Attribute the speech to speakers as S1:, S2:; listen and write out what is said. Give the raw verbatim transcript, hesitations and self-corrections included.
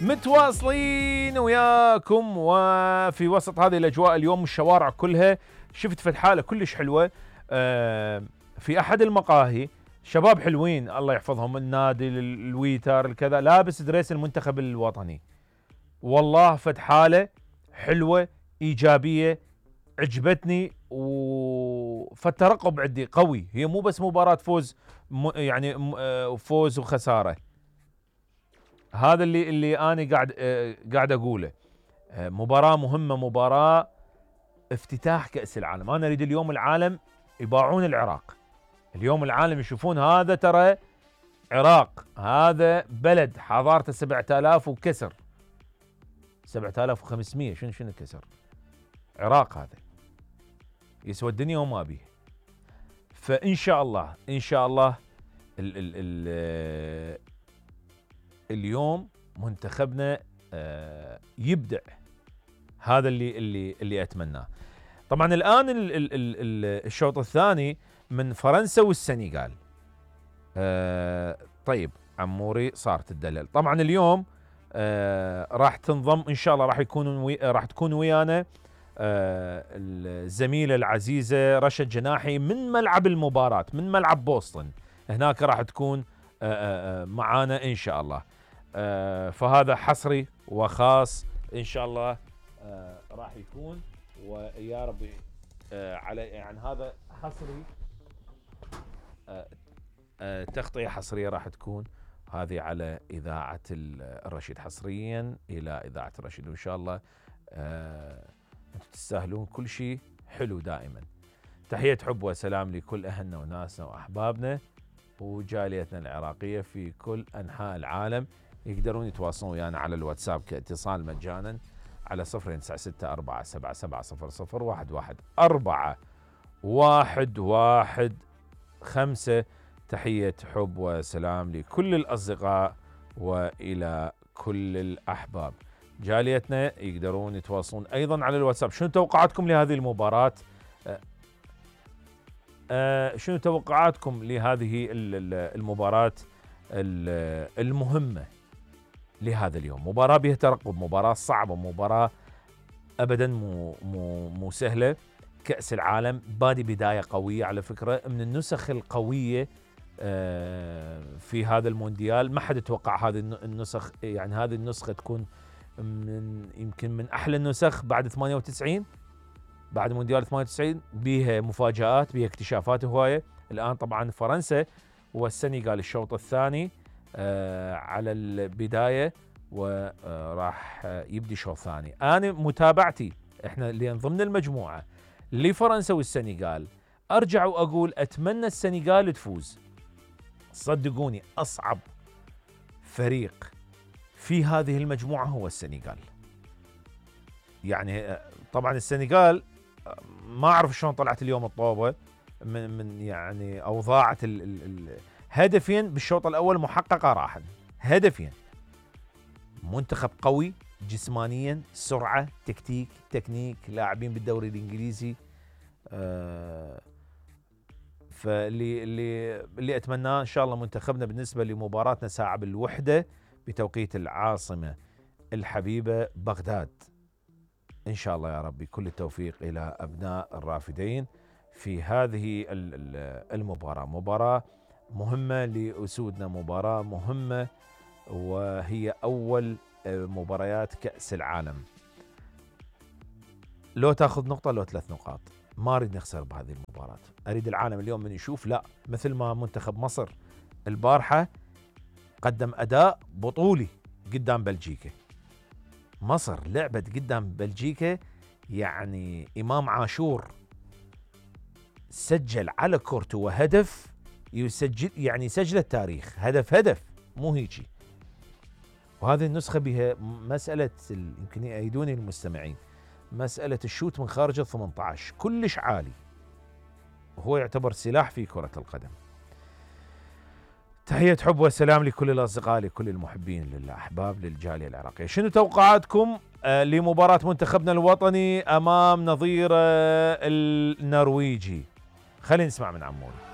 S1: متواصلين وياكم وفي وسط هذه الأجواء اليوم الشوارع كلها شفت في حالة كلش حلوة. آه في أحد المقاهي شباب حلوين الله يحفظهم، النادي الويتر الكذا، لابس دريس المنتخب الوطني. والله فد حالة حلوة إيجابية عجبتني، فالترقب عندي قوي. هي مو بس مباراة فوز يعني فوز وخسارة، هذا اللي اللي انا قاعد قاعد اقوله. مباراه مهمه، مباراه افتتاح كاس العالم. انا اريد اليوم العالم يباعون العراق، اليوم العالم يشوفون هذا ترى عراق، هذا بلد حضارته سبعة آلاف وكسر، سبعة آلاف وخمسمية، شنو شنو كسر عراق، هذا يسوى الدنيا وما بيه. فان شاء الله ان شاء الله ال ال ال اليوم منتخبنا يبدع، هذا اللي اللي اللي اتمناه. طبعا الان ال ال ال الشوط الثاني من فرنسا والسنغال. طيب عموري صار تدلل. طبعا اليوم راح تنضم ان شاء الله، راح يكون وي راح تكون ويانا الزميله العزيزه رشد جناحي من ملعب المباراه، من ملعب بوسطن، هناك راح تكون معانا ان شاء الله. آه فهذا حصري وخاص ان شاء الله آه راح يكون، ويا ربي آه على يعني هذا حصري، آه آه تغطية حصرية راح تكون هذه على إذاعة الرشيد، حصريا إلى إذاعة الرشيد، وإن شاء الله آه أنتم تستاهلون كل شيء حلو دائما. تحية حب وسلام لكل أهلنا وناسنا وأحبابنا وجاليتنا العراقية في كل أنحاء العالم. يقدرون يتواصلون ويانا على الواتساب كاتصال مجانا على صفر تسعة ستة أربعة سبعة سبعة صفر صفر واحد واحد أربعة واحد واحد خمسة. تحية حب وسلام لكل الأصدقاء وإلى كل الأحباب. جاليتنا يقدرون يتواصلون أيضا على الواتساب. شنو توقعاتكم لهذه المباراة؟ أه أه شنو توقعاتكم لهذه المباراة المهمة لهذا اليوم؟ مباراة بها ترقب، مباراة صعبة، مباراة أبدا مو, مو, مو سهلة. كأس العالم بادي بداية قوية على فكرة، من النسخ القوية في هذا المونديال. ما حد يتوقع هذه النسخ، يعني هذه النسخة تكون من يمكن من أحلى النسخ بعد ثمانية وتسعين، بعد مونديال ثمانية وتسعين، بيها مفاجآت، بيها اكتشافات هواية. الآن طبعا فرنسا والسنغال الشوط الثاني آه على البداية، وراح آه يبدي شوط ثاني. أنا متابعتي احنا اللي ضمن المجموعة لفرنسا والسنغال، أرجع وأقول أتمنى السنغال تفوز. صدقوني أصعب فريق في هذه المجموعة هو السنغال. يعني طبعا السنغال ما أعرف شلون طلعت اليوم الطوبة من من يعني أو ضاعت ال ال ال هدفين بالشوط الأول محققة راحا، هدفين. منتخب قوي جسمانيا، سرعة، تكتيك، تكنيك، لاعبين بالدوري الإنجليزي. آه فاللي اللي اللي أتمناه إن شاء الله منتخبنا بالنسبة لمباراتنا ساعة بالوحدة بتوقيت العاصمة الحبيبة بغداد. إن شاء الله يا ربي كل التوفيق إلى أبناء الرافدين في هذه المباراة. مباراة مهمة لأسودنا، مباراة مهمة، وهي أول مباريات كأس العالم. لو تأخذ نقطة لو ثلاث نقاط، ما أريد نخسر بهذه المباراة. أريد العالم اليوم من يشوف لا مثل ما منتخب مصر البارحة قدم أداء بطولي قدام بلجيكا. مصر لعبت قدام بلجيكا يعني إمام عاشور سجل على كورتوا هدف يسجل، يعني سجل التاريخ، هدف هدف مو هيجي. وهذه النسخة بها مسألة يمكن يأيدوني المستمعين، مسألة الشوت من خارج ال ثمانية عشر كلش عالي، وهو يعتبر سلاح في كرة القدم. تحية حب وسلام لكل الأصدقاء، لكل المحبين، للأحباب، للجالية العراقية. شنو توقعاتكم لمباراة منتخبنا الوطني أمام نظيره النرويجي؟ خلينا نسمع من عموري.